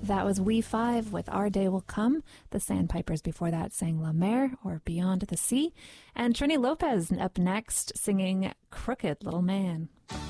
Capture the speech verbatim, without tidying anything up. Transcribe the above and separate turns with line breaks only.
That was We Five with Our Day Will Come. The Sandpipers before that sang La Mer, or Beyond the Sea. And Trini Lopez up next singing Crooked Little Man.